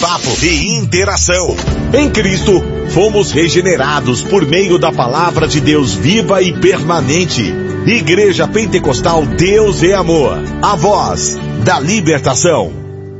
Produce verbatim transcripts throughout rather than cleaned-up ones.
bate-papo e interação. Em Cristo, fomos regenerados por meio da palavra de Deus viva e permanente. Igreja Pentecostal Deus é Amor, a voz da libertação.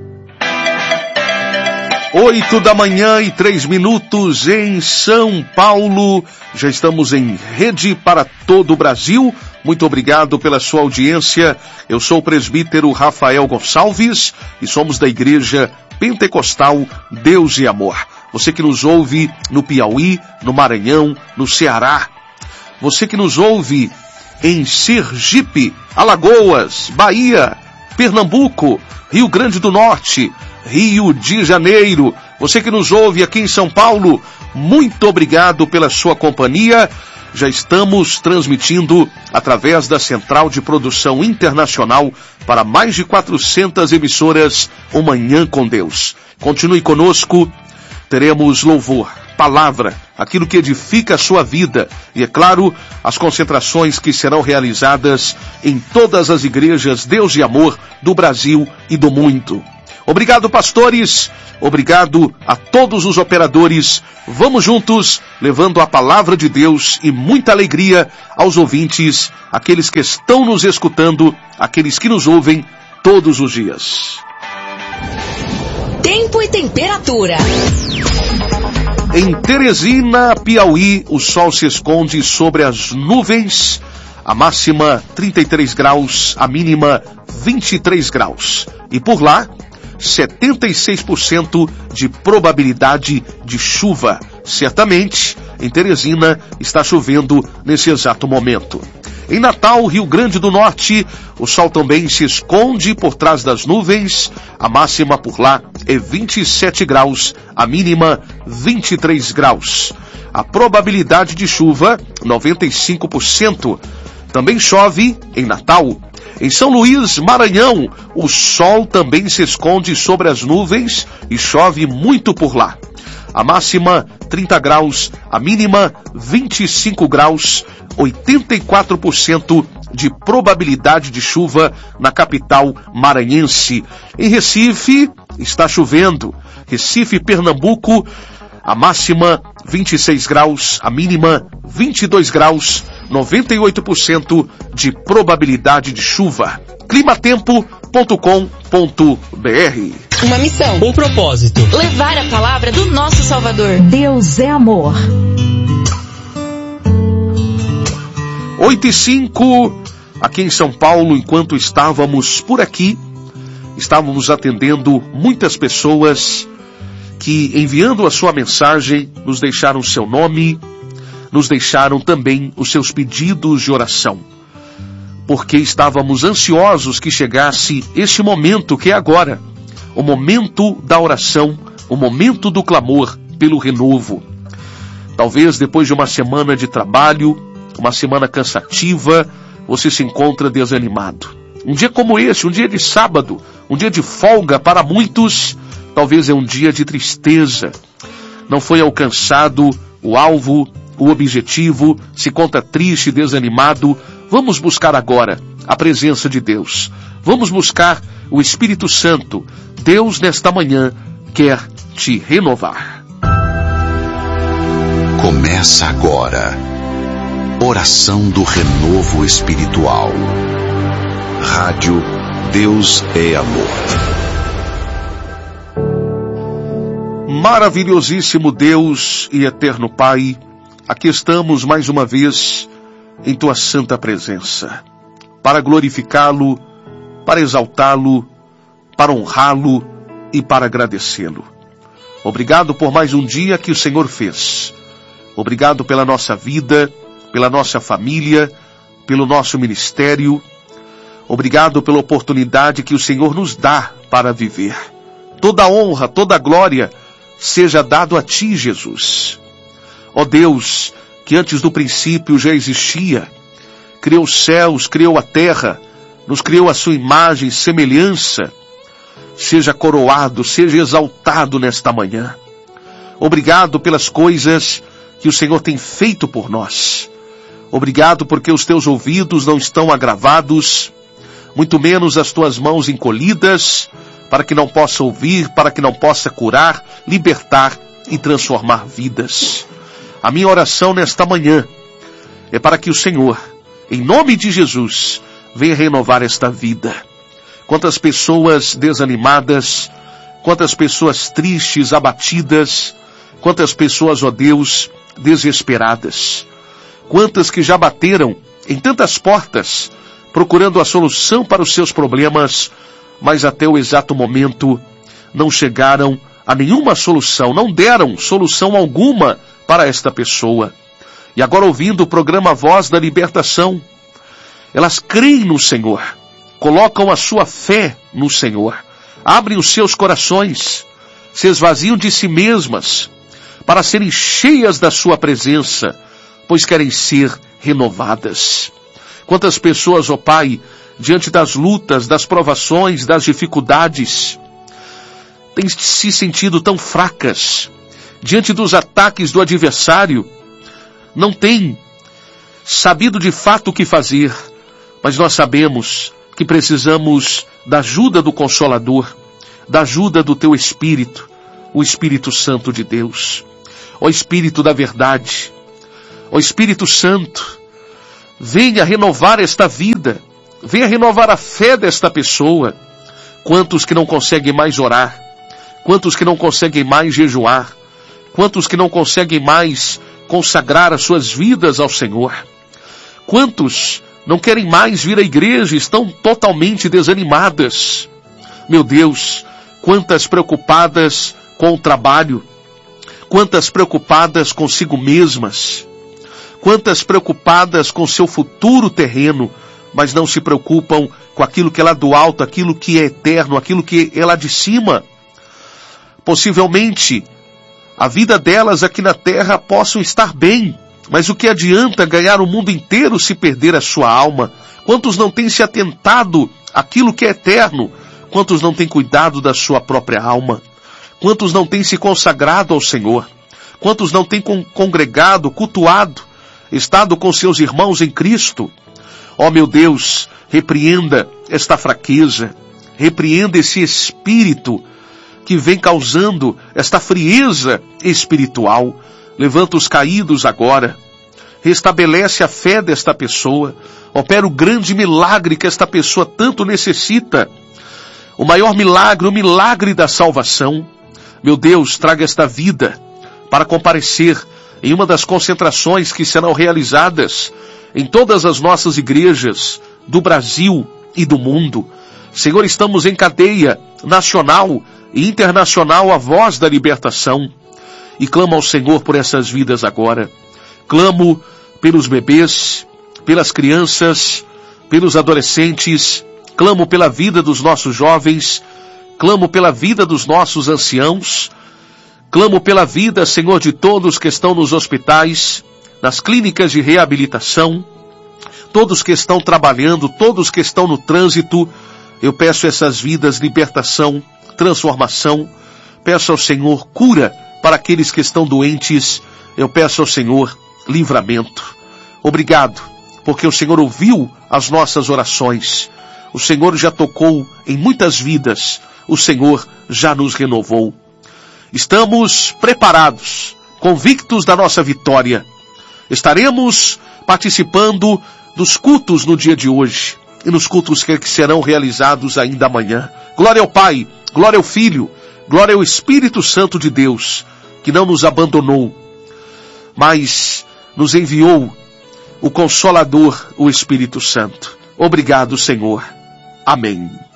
Oito da manhã e três minutos em São Paulo. Já estamos em rede para todo o Brasil. Muito obrigado pela sua audiência. Eu sou o presbítero Rafael Gonçalves e somos da Igreja Pentecostal Deus e Amor. Você que nos ouve no Piauí, no Maranhão, no Ceará. Você que nos ouve em Sergipe, Alagoas, Bahia, Pernambuco, Rio Grande do Norte, Rio de Janeiro. Você que nos ouve aqui em São Paulo, muito obrigado pela sua companhia. Já estamos transmitindo através da Central de Produção Internacional para mais de quatrocentas emissoras o Manhã com Deus. Continue conosco, teremos louvor, palavra, aquilo que edifica a sua vida e, é claro, as concentrações que serão realizadas em todas as igrejas Deus e Amor do Brasil e do mundo. Obrigado, pastores. Obrigado a todos os operadores. Vamos juntos, levando a palavra de Deus e muita alegria aos ouvintes, aqueles que estão nos escutando, aqueles que nos ouvem todos os dias. Tempo e temperatura. Em Teresina, Piauí, o sol se esconde sobre as nuvens. A máxima trinta e três graus, a mínima vinte e três graus. E por lá, setenta e seis por cento de probabilidade de chuva. Certamente, em Teresina, está chovendo nesse exato momento. Em Natal, Rio Grande do Norte, o sol também se esconde por trás das nuvens. A máxima por lá é vinte e sete graus, a mínima vinte e três graus. A probabilidade de chuva, noventa e cinco por cento. Também chove em Natal. Em São Luís, Maranhão, o sol também se esconde sobre as nuvens e chove muito por lá. A máxima, trinta graus, a mínima, vinte e cinco graus, oitenta e quatro por cento de probabilidade de chuva na capital maranhense. Em Recife, está chovendo. Recife, Pernambuco, a máxima, vinte e seis graus, a mínima, vinte e dois graus, noventa e oito por cento de probabilidade de chuva. climatempo ponto com ponto br. Uma missão. Um propósito. Levar a palavra do nosso Salvador. Deus é amor. oito e cinco, aqui em São Paulo, enquanto estávamos por aqui, estávamos atendendo muitas pessoas que, enviando a sua mensagem, nos deixaram seu nome, nos deixaram também os seus pedidos de oração, porque estávamos ansiosos que chegasse este momento que é agora, o momento da oração, o momento do clamor pelo renovo. Talvez depois de uma semana de trabalho, uma semana cansativa, você se encontra desanimado. Um dia como esse, um dia de sábado, um dia de folga para muitos, talvez é um dia de tristeza. Não foi alcançado o alvo, o objetivo, se conta triste, desanimado. Vamos buscar agora a presença de Deus. Vamos buscar o Espírito Santo. Deus, nesta manhã, quer te renovar. Começa agora. Oração do Renovo Espiritual. Rádio Deus é Amor. Maravilhosíssimo Deus e eterno Pai, aqui estamos mais uma vez em Tua santa presença, para glorificá-lo, para exaltá-lo, para honrá-lo e para agradecê-lo. Obrigado por mais um dia que o Senhor fez. Obrigado pela nossa vida, pela nossa família, pelo nosso ministério. Obrigado pela oportunidade que o Senhor nos dá para viver. Toda honra, toda glória seja dado a Ti, Jesus. Ó Deus, que antes do princípio já existia, criou os céus, criou a terra, nos criou a sua imagem e semelhança. Seja coroado, seja exaltado nesta manhã. Obrigado pelas coisas que o Senhor tem feito por nós. Obrigado porque os Teus ouvidos não estão agravados, muito menos as Tuas mãos encolhidas, para que não possa ouvir, para que não possa curar, libertar e transformar vidas. A minha oração nesta manhã é para que o Senhor, em nome de Jesus, venha renovar esta vida. Quantas pessoas desanimadas, quantas pessoas tristes, abatidas, quantas pessoas, ó Deus, desesperadas. Quantas que já bateram em tantas portas, procurando a solução para os seus problemas, mas até o exato momento não chegaram a nenhuma solução, não deram solução alguma para esta pessoa. E agora, ouvindo o programa Voz da Libertação, elas creem no Senhor, colocam a sua fé no Senhor, abrem os seus corações, se esvaziam de si mesmas, para serem cheias da sua presença, pois querem ser renovadas. Quantas pessoas, ó Pai, diante das lutas, das provações, das dificuldades, têm se sentido tão fracas, diante dos ataques do adversário, não têm sabido de fato o que fazer, mas nós sabemos que precisamos da ajuda do Consolador, da ajuda do Teu Espírito, o Espírito Santo de Deus, ó Espírito da verdade, ó Espírito Santo, venha renovar esta vida, venha renovar a fé desta pessoa. Quantos que não conseguem mais orar, quantos que não conseguem mais jejuar, quantos que não conseguem mais consagrar as suas vidas ao Senhor, quantos não querem mais vir à igreja, estão totalmente desanimadas. Meu Deus, quantas preocupadas com o trabalho, quantas preocupadas consigo mesmas, quantas preocupadas com seu futuro terreno, mas não se preocupam com aquilo que é lá do alto, aquilo que é eterno, aquilo que é lá de cima. Possivelmente, a vida delas aqui na terra possam estar bem, mas o que adianta ganhar o mundo inteiro se perder a sua alma? Quantos não têm se atentado àquilo que é eterno? Quantos não têm cuidado da sua própria alma? Quantos não têm se consagrado ao Senhor? Quantos não têm congregado, cultuado, estado com seus irmãos em Cristo? Ó oh, meu Deus, repreenda esta fraqueza, repreenda esse espírito que vem causando esta frieza espiritual. Levanta os caídos agora, restabelece a fé desta pessoa, opera o grande milagre que esta pessoa tanto necessita, o maior milagre, o milagre da salvação. Meu Deus, traga esta vida para comparecer em uma das concentrações que serão realizadas em todas as nossas igrejas do Brasil e do mundo. Senhor, estamos em cadeia nacional e internacional, a voz da libertação, e clamo ao Senhor por essas vidas agora. Clamo pelos bebês, pelas crianças, pelos adolescentes, clamo pela vida dos nossos jovens, clamo pela vida dos nossos anciãos, clamo pela vida, Senhor, de todos que estão nos hospitais, nas clínicas de reabilitação, todos que estão trabalhando, todos que estão no trânsito. Eu peço essas vidas, libertação, transformação. Peço ao Senhor cura para aqueles que estão doentes. Eu peço ao Senhor livramento. Obrigado, porque o Senhor ouviu as nossas orações. O Senhor já tocou em muitas vidas. O Senhor já nos renovou. Estamos preparados, convictos da nossa vitória. Estaremos participando dos cultos no dia de hoje e nos cultos que serão realizados ainda amanhã. Glória ao Pai, glória ao Filho, glória ao Espírito Santo de Deus, que não nos abandonou, mas nos enviou o Consolador, o Espírito Santo. Obrigado, Senhor. Amém.